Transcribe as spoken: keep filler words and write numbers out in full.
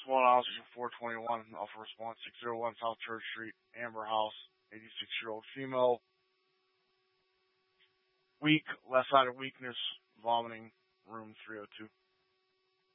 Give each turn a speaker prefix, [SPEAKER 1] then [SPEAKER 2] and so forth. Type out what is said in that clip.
[SPEAKER 1] one oxygen four twenty-one, alpha response six oh one South Church Street, Amber House, eighty-six year old female, weak, left sided weakness, vomiting, room three oh two.